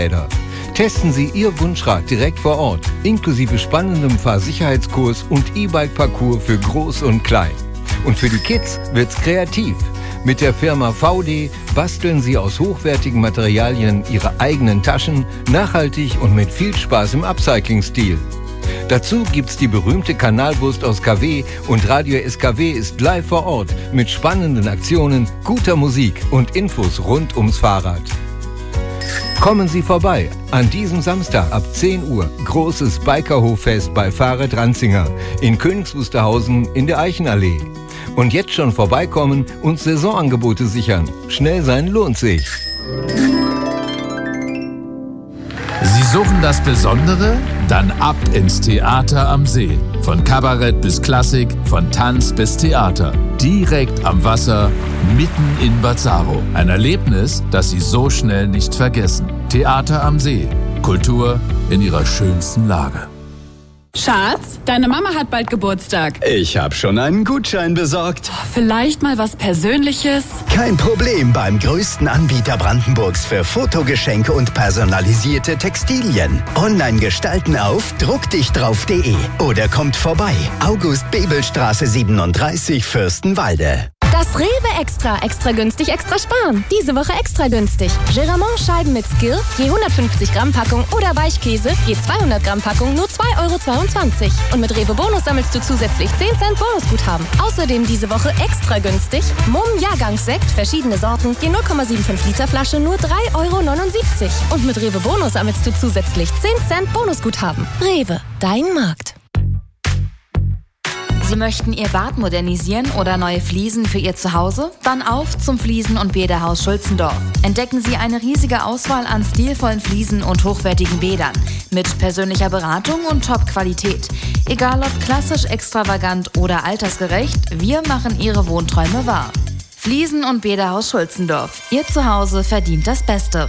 Testen Sie Ihr Wunschrad direkt vor Ort, inklusive spannendem Fahrsicherheitskurs und E-Bike-Parcours für Groß und Klein. Und für die Kids wird's kreativ. Mit der Firma VD basteln Sie aus hochwertigen Materialien Ihre eigenen Taschen, nachhaltig und mit viel Spaß im Upcycling-Stil. Dazu gibt's die berühmte Kanalwurst aus KW und Radio SKW ist live vor Ort mit spannenden Aktionen, guter Musik und Infos rund ums Fahrrad. Kommen Sie vorbei an diesem Samstag ab 10 Uhr. Großes Bikerhoffest bei Fahrrad Ranzinger in Königs Wusterhausen in der Eichenallee. Und jetzt schon vorbeikommen und Saisonangebote sichern. Schnell sein lohnt sich. Sie suchen das Besondere? Dann ab ins Theater am See. Von Kabarett bis Klassik, von Tanz bis Theater. Direkt am Wasser, mitten in Bazzaro. Ein Erlebnis, das Sie so schnell nicht vergessen. Theater am See. Kultur in ihrer schönsten Lage. Schatz, deine Mama hat bald Geburtstag. Ich habe schon einen Gutschein besorgt. Vielleicht mal was Persönliches? Kein Problem beim größten Anbieter Brandenburgs für Fotogeschenke und personalisierte Textilien. Online gestalten auf druckdichdrauf.de oder kommt vorbei. August-Bebel-Straße 37, Fürstenwalde. Das Rewe Extra günstig, extra sparen. Diese Woche extra günstig. Geramont-Scheiben mit Skill, je 150 Gramm Packung oder Weichkäse, je 200 Gramm Packung, nur 2,22 €. Und mit Rewe Bonus sammelst du zusätzlich 10 Cent Bonusguthaben. Außerdem diese Woche extra günstig. Mumm Jahrgangssekt, verschiedene Sorten, je 0,75 Liter Flasche, nur 3,79 €. Und mit Rewe Bonus sammelst du zusätzlich 10 Cent Bonusguthaben. Rewe, dein Markt. Sie möchten Ihr Bad modernisieren oder neue Fliesen für Ihr Zuhause? Dann auf zum Fliesen- und Bäderhaus Schulzendorf. Entdecken Sie eine riesige Auswahl an stilvollen Fliesen und hochwertigen Bädern. Mit persönlicher Beratung und Top-Qualität. Egal ob klassisch, extravagant oder altersgerecht, wir machen Ihre Wohnträume wahr. Fliesen- und Bäderhaus Schulzendorf. Ihr Zuhause verdient das Beste.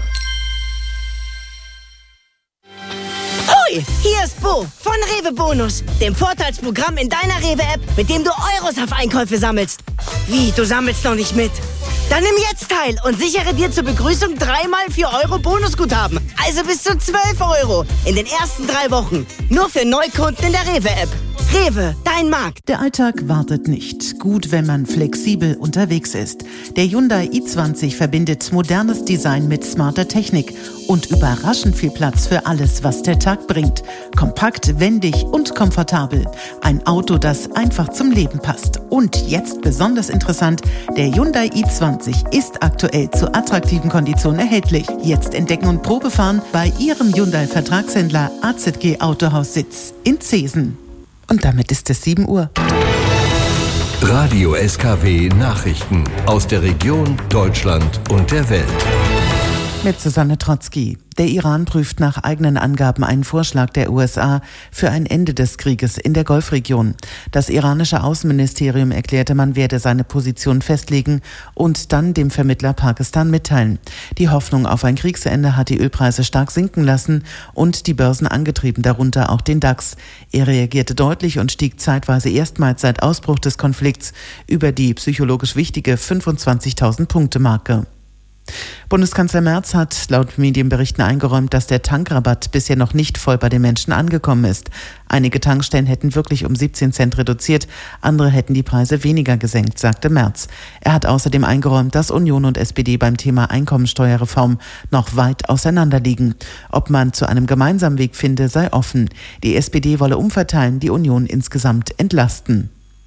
Hier ist Bo von Rewe Bonus, dem Vorteilsprogramm in deiner Rewe-App, mit dem du Euros auf Einkäufe sammelst. Wie, du sammelst noch nicht mit? Dann nimm jetzt teil und sichere dir zur Begrüßung 3x 4 € Bonusguthaben. Also bis zu 12 € in den ersten 3 Wochen. Nur für Neukunden in der Rewe-App. Rewe, dein Markt. Der Alltag wartet nicht. Gut, wenn man flexibel unterwegs ist. Der Hyundai i20 verbindet modernes Design mit smarter Technik und überraschend viel Platz für alles, was der Tag bringt. Kompakt, wendig und komfortabel. Ein Auto, das einfach zum Leben passt. Und jetzt besonders interessant, der Hyundai i20 ist aktuell zu attraktiven Konditionen erhältlich. Jetzt entdecken und Probefahren bei Ihrem Hyundai-Vertragshändler AZG Autohaus Sitz in Zeesen. Und damit ist es 7 Uhr. Radio SKW Nachrichten aus der Region, Deutschland und der Welt. Mit Susanne Trotzki. Der Iran prüft nach eigenen Angaben einen Vorschlag der USA für ein Ende des Krieges in der Golfregion. Das iranische Außenministerium erklärte, man werde seine Position festlegen und dann dem Vermittler Pakistan mitteilen. Die Hoffnung auf ein Kriegsende hat die Ölpreise stark sinken lassen und die Börsen angetrieben, darunter auch den DAX. Er reagierte deutlich und stieg zeitweise erstmals seit Ausbruch des Konflikts über die psychologisch wichtige 25.000-Punkte-Marke. Bundeskanzler Merz hat laut Medienberichten eingeräumt, dass der Tankrabatt bisher noch nicht voll bei den Menschen angekommen ist. Einige Tankstellen hätten wirklich um 17 Cent reduziert, andere hätten die Preise weniger gesenkt, sagte Merz. Er hat außerdem eingeräumt, dass Union und SPD beim Thema Einkommensteuerreform noch weit auseinander liegen. Ob man zu einem gemeinsamen Weg finde, sei offen. Die SPD wolle umverteilen, die Union insgesamt entlasten.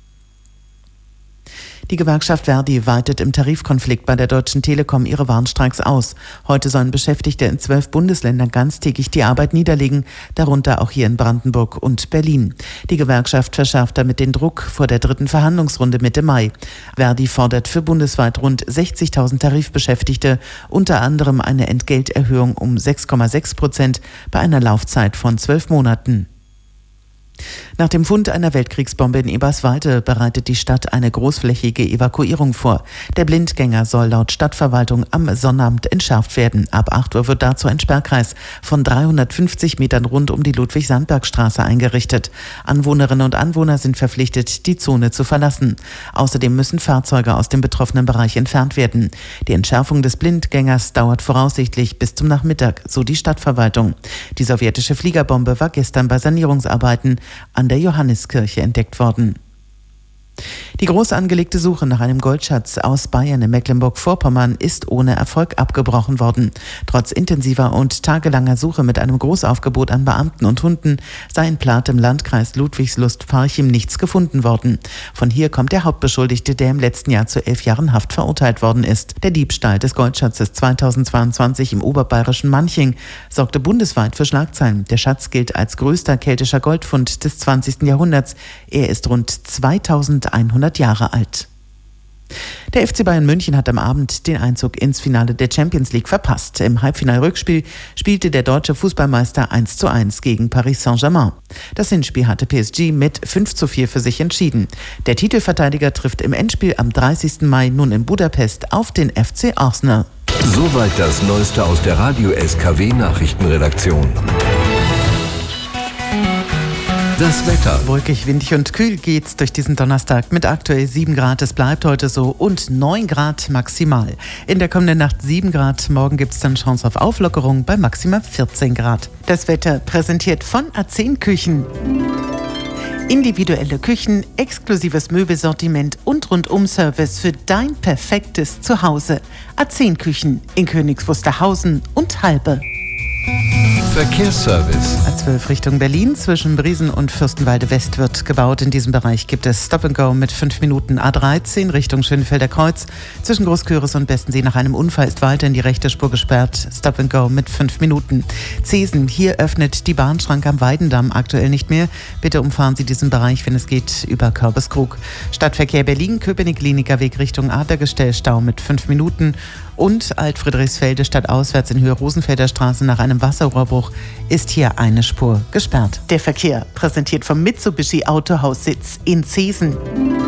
Die Gewerkschaft Verdi weitet im Tarifkonflikt bei der Deutschen Telekom ihre Warnstreiks aus. Heute sollen Beschäftigte in 12 Bundesländern ganztägig die Arbeit niederlegen, darunter auch hier in Brandenburg und Berlin. Die Gewerkschaft verschärft damit den Druck vor der 3. Verhandlungsrunde Mitte Mai. Verdi fordert für bundesweit rund 60.000 Tarifbeschäftigte unter anderem eine Entgelterhöhung um 6,6% bei einer Laufzeit von 12 Monaten. Nach dem Fund einer Weltkriegsbombe in Eberswalde bereitet die Stadt eine großflächige Evakuierung vor. Der Blindgänger soll laut Stadtverwaltung am Sonnabend entschärft werden. Ab 8 Uhr wird dazu ein Sperrkreis von 350 Metern rund um die Ludwig-Sandberg-Straße eingerichtet. Anwohnerinnen und Anwohner sind verpflichtet, die Zone zu verlassen. Außerdem müssen Fahrzeuge aus dem betroffenen Bereich entfernt werden. Die Entschärfung des Blindgängers dauert voraussichtlich bis zum Nachmittag, so die Stadtverwaltung. Die sowjetische Fliegerbombe war gestern bei Sanierungsarbeiten an der Johanniskirche entdeckt worden. Die groß angelegte Suche nach einem Goldschatz aus Bayern in Mecklenburg-Vorpommern ist ohne Erfolg abgebrochen worden. Trotz intensiver und tagelanger Suche mit einem Großaufgebot an Beamten und Hunden sei in Plath im Landkreis Ludwigslust-Parchim nichts gefunden worden. Von hier kommt der Hauptbeschuldigte, der im letzten Jahr zu 11 Jahren Haft verurteilt worden ist. Der Diebstahl des Goldschatzes 2022 im oberbayerischen Manching sorgte bundesweit für Schlagzeilen. Der Schatz gilt als größter keltischer Goldfund des 20. Jahrhunderts. Er ist rund 2100 Jahre alt. Der FC Bayern München hat am Abend den Einzug ins Finale der Champions League verpasst. Im Halbfinal-Rückspiel spielte der deutsche Fußballmeister 1:1 gegen Paris Saint-Germain. Das Hinspiel hatte PSG mit 5:4 für sich entschieden. Der Titelverteidiger trifft im Endspiel am 30. Mai nun in Budapest auf den FC Arsenal. Soweit das Neueste aus der Radio SKW Nachrichtenredaktion. Das Wetter. Wolkig, windig und kühl geht's durch diesen Donnerstag mit aktuell 7 Grad. Es bleibt heute so und 9 Grad maximal. In der kommenden Nacht 7 Grad. Morgen gibt's dann Chance auf Auflockerung bei maximal 14 Grad. Das Wetter präsentiert von A10 Küchen. Individuelle Küchen, exklusives Möbelsortiment und Rundum-Service für dein perfektes Zuhause. A10 Küchen in Königs Wusterhausen und Halbe. Verkehrsservice. A12 Richtung Berlin zwischen Briesen und Fürstenwalde West wird gebaut. In diesem Bereich gibt es Stop and Go mit 5 Minuten. A13 Richtung Schönefelder Kreuz zwischen Großküritz und Bestensee nach einem Unfall ist weiterhin die rechte Spur gesperrt. Stop and Go mit 5 Minuten. Zesen, hier öffnet die Bahnschranke am Weidendamm aktuell nicht mehr. Bitte umfahren Sie diesen Bereich, wenn es geht, über Körbeskrug. Stadtverkehr Berlin, Köpenick-Kliniker-Weg Richtung Adlergestell, Stau mit 5 Minuten. Und Alt-Friedrichsfelde stadtauswärts in Höhe Rosenfelder Straße nach einem Wasserrohrbruch ist hier eine Spur gesperrt. Der Verkehr präsentiert vom Mitsubishi Autohaussitz in Zesen.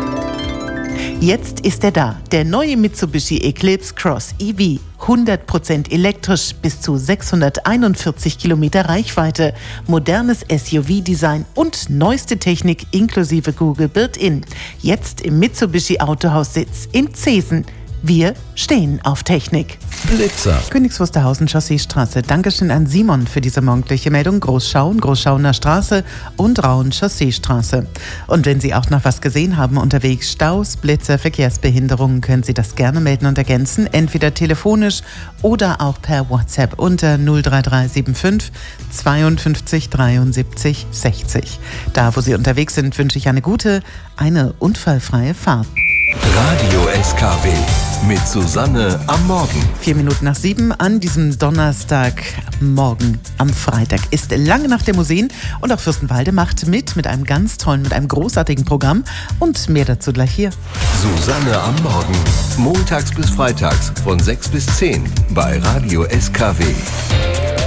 Jetzt ist er da, der neue Mitsubishi Eclipse Cross EV. 100% elektrisch, bis zu 641 Kilometer Reichweite, modernes SUV-Design und neueste Technik inklusive Google Built-In. Jetzt im Mitsubishi Autohaussitz in Zesen. Wir stehen auf Technik. Blitzer. Königs Wusterhausen Chausseestraße. Dankeschön an Simon für diese morgendliche Meldung. Großschauen, Großschauener Straße und Rauen Chausseestraße. Und wenn Sie auch noch was gesehen haben unterwegs, Staus, Blitzer, Verkehrsbehinderungen, können Sie das gerne melden und ergänzen. Entweder telefonisch oder auch per WhatsApp unter 03375 52 73 60. Da, wo Sie unterwegs sind, wünsche ich eine unfallfreie Fahrt. Radio SKW mit Susanne am Morgen. 4 Minuten nach 7 an diesem Donnerstagmorgen am Freitag ist lange Nacht der Museen und auch Fürstenwalde macht mit einem ganz tollen, mit einem großartigen Programm und mehr dazu gleich hier. Susanne am Morgen, montags bis freitags von 6 bis 10 bei Radio SKW.